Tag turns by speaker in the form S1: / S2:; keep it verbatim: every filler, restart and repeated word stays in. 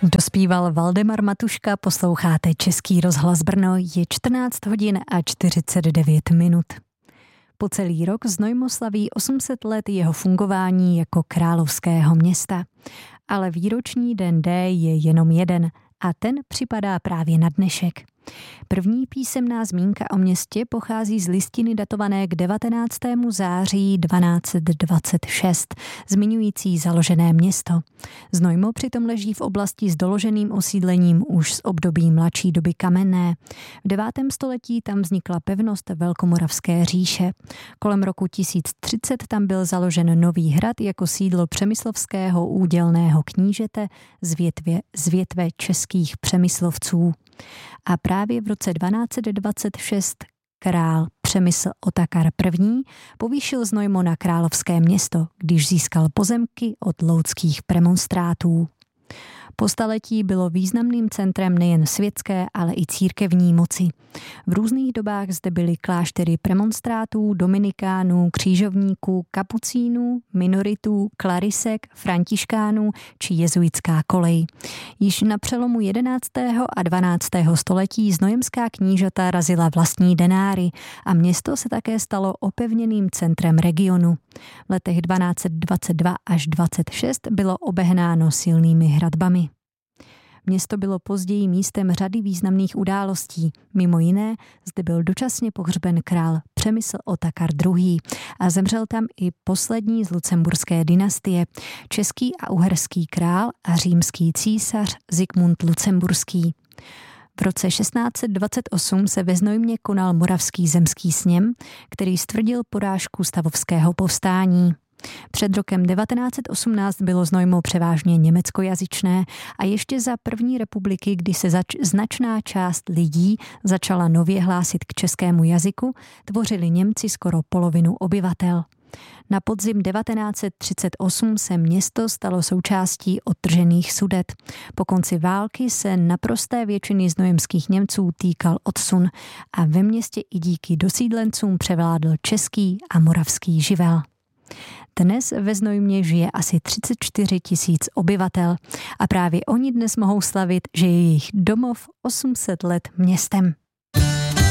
S1: Dospíval Valdemar Matuška, posloucháte Český rozhlas Brno, je čtrnáct hodin a čtyřicet devět minut. Po celý rok Znojmo slaví osm set let jeho fungování jako královského města. Ale výroční den D je jenom jeden a ten připadá právě na dnešek. První písemná zmínka o městě pochází z listiny datované k devatenáctému září dvanáct set dvacet šest, zmiňující založené město. Znojmo přitom leží v oblasti s doloženým osídlením už z období mladší doby kamenné. V devátém století tam vznikla pevnost Velkomoravské říše. Kolem roku tisíc třicet tam byl založen nový hrad jako sídlo přemyslovského údělného knížete z větve, z větve českých přemyslovců. A právě v roce dvanáct set dvacet šest král Přemysl Otakar I. povýšil Znojmo na královské město, když získal pozemky od loudských premonstrátů. Po staletí bylo významným centrem nejen světské, ale i církevní moci. V různých dobách zde byly kláštery premonstrátů, dominikánů, křížovníků, kapucínů, minoritů, klarisek, františkánů či jezuitská kolej. Již na přelomu jedenáctého a dvanáctého století znojemská knížata razila vlastní denáry a město se také stalo opevněným centrem regionu. V letech dvanáct set dvacet dva až dvacet šest bylo obehnáno silnými hradbami. Město bylo později místem řady významných událostí. Mimo jiné zde byl dočasně pohřben král Přemysl Otakar druhý. a zemřel tam i poslední z lucemburské dynastie, český a uherský král a římský císař Zikmund Lucemburský. V roce šestnáct set dvacet osm se ve Znojmě konal Moravský zemský sněm, který stvrdil porážku stavovského povstání. Před rokem devatenáct set osmnáct bylo Znojmo převážně německojazyčné a ještě za první republiky, kdy se zač- značná část lidí začala nově hlásit k českému jazyku, tvořili Němci skoro polovinu obyvatel. Na podzim devatenáct set třicet osm se město stalo součástí odtržených Sudet. Po konci války se naprosté většiny znojemských Němců týkal odsun a ve městě i díky dosídlencům převládl český a moravský živel. Dnes ve Znojmě žije asi třicet čtyři tisíc obyvatel a právě oni dnes mohou slavit, že je jejich domov osm set let městem.